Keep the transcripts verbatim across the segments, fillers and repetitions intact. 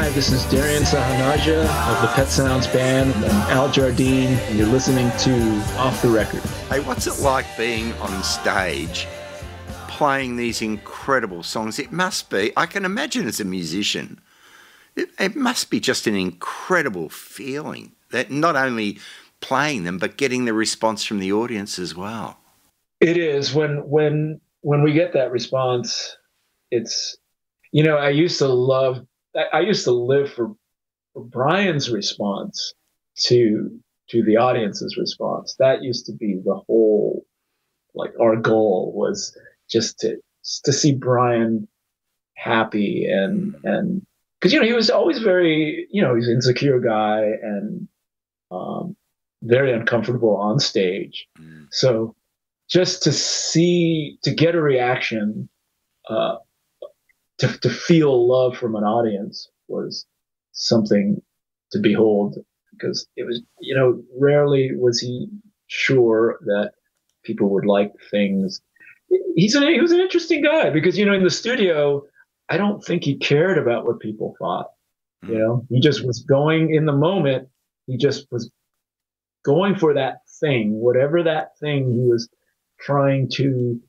Hi, this is Darian Sahanaja of the Pet Sounds Band and Al Jardine, and you're listening to Off the Record. Hey, what's it like being on stage playing these incredible songs? It must be, I can imagine as a musician, it, it must be just an incredible feeling that not only playing them, but getting the response from the audience as well. It is. When, when, when we get that response, it's, you know, I used to love, I, I used to live for, for Brian's response to, to the audience's response. That used to be the whole, like our goal was just to, to see Brian happy and, and, cause you know, he was always very, you know, he's an insecure guy and, um, very uncomfortable on stage. Mm. So just to see, to get a reaction, uh, to, to feel love from an audience was something to behold, because it was, you know, rarely was he sure that people would like things. He's an, he was an interesting guy because, you know, in the studio, I don't think he cared about what people thought. Mm. You know, he just was going in the moment. He just was going for that thing, whatever that thing he was trying to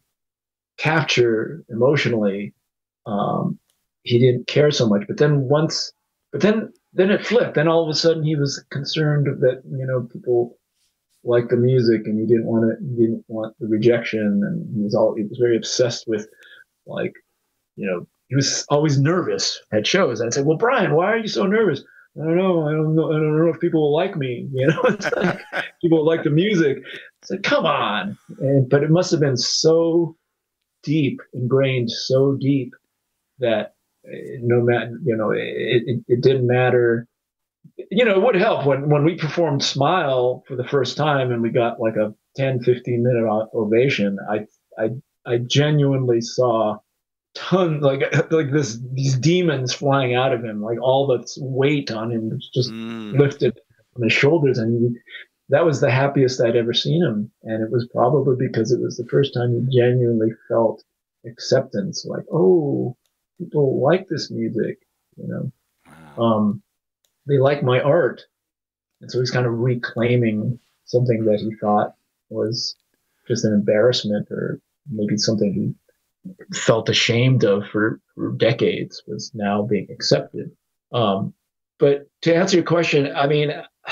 capture emotionally. Um, he didn't care so much. But then once, but then, then it flipped. Then all of a sudden he was concerned that, you know, people liked the music and he didn't want it, he didn't want the rejection. And he was all, he was very obsessed with, like, you know, he was always nervous at shows. I'd say, well, Brian, why are you so nervous? I don't know. I don't know. I don't know if people will like me. You know, it's like, people will like the music. It's like, come on. And, but it must have been so deep, ingrained so deep that no matter, you know, it, it, it didn't matter. You know, it would help when, when we performed Smile for the first time and we got like a ten, fifteen minute ovation. I, I, I genuinely saw tons, like, like this, these demons flying out of him, like all the weight on him was just mm. lifted from his shoulders. And he, that was the happiest I'd ever seen him. And it was probably because it was the first time he genuinely felt acceptance, like, oh, people like this music, you know, wow. um, they like my art. And so he's kind of reclaiming something that he thought was just an embarrassment or maybe something he felt ashamed of for, for decades was now being accepted. Um, but to answer your question, I mean,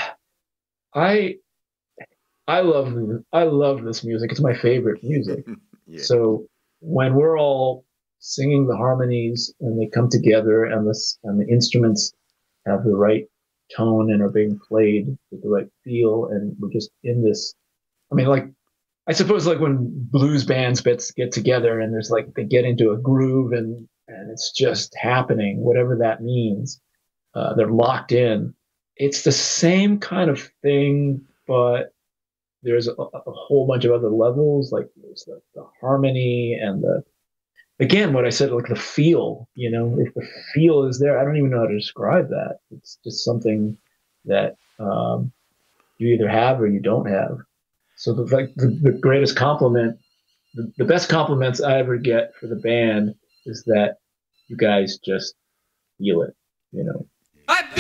I, I love, I love this music. It's my favorite music. Yeah. So when we're all singing the harmonies and they come together and the, and the instruments have the right tone and are being played with the right feel, and we're just in this, I mean, like, I suppose like when blues bands get together and there's like, they get into a groove and, and it's just happening, whatever that means. Uh, they're locked in. It's the same kind of thing, but there's a, a whole bunch of other levels. Like there's the, the harmony and the, again, what I said, like the feel, you know, if the feel is there, I don't even know how to describe that. It's just something that um, you either have or you don't have. So the, like the, the greatest compliment, the, the best compliments I ever get for the band is that you guys just feel it, you know.